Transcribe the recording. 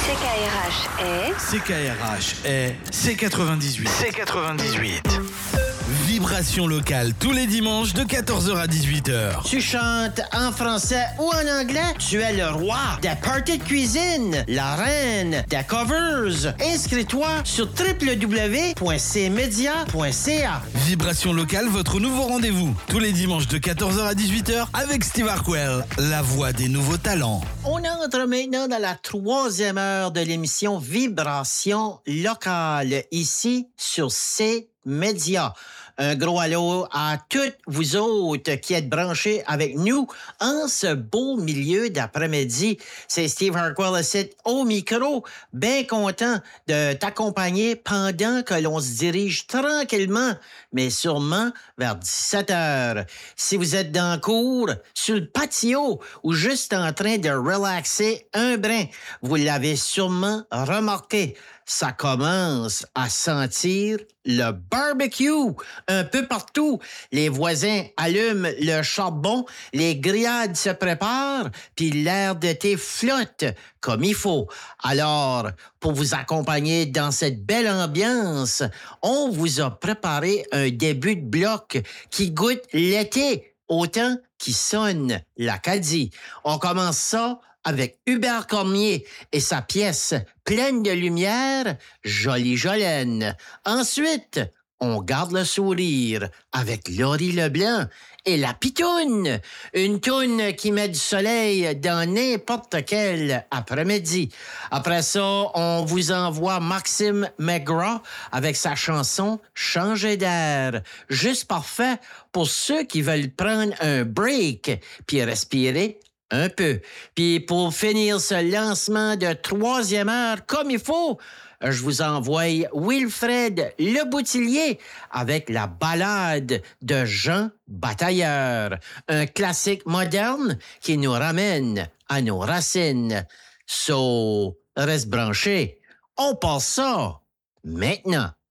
CKRH est C98. C98. Vibration locale tous les dimanches de 14h à 18h. Tu chantes en français ou en anglais? Tu es le roi des parties de cuisine, la reine des covers. Inscris-toi sur www.cmedia.ca. Vibration locale, votre nouveau rendez-vous. Tous les dimanches de 14h à 18h avec Steve Harquell, la voix des nouveaux talents. On entre maintenant dans la 3e heure de l'émission Vibration locale, ici sur C-Média. Un gros allô à toutes vous autres qui êtes branchés avec nous en ce beau milieu d'après-midi. C'est Steve Harquell ici au micro, bien content de t'accompagner pendant que l'on se dirige tranquillement, mais sûrement vers 17 heures. Si vous êtes dans le cours, sur le patio ou juste en train de relaxer un brin, vous l'avez sûrement remarqué. Ça commence à sentir le barbecue un peu partout. Les voisins allument le charbon, les grillades se préparent, puis l'air de thé flotte comme il faut. Alors, pour vous accompagner dans cette belle ambiance, on vous a préparé un début de bloc qui goûte l'été autant qu'il sonne l'Acadie. On commence ça avec Hubert Cormier et sa pièce pleine de lumière, Jolie Jolaine. Ensuite, on garde le sourire avec Laurie Leblanc et la pitoune, une toune qui met du soleil dans n'importe quel après-midi. Après ça, on vous envoie Maxime McGraw avec sa chanson « Changer d'air ». Juste parfait pour ceux qui veulent prendre un break puis respirer un peu. Puis pour finir ce lancement de 3e heure comme il faut, je vous envoie Wilfred Le Boutillier avec la ballade de Jean Batailleur, un classique moderne qui nous ramène à nos racines. So, reste branché. On passe ça maintenant.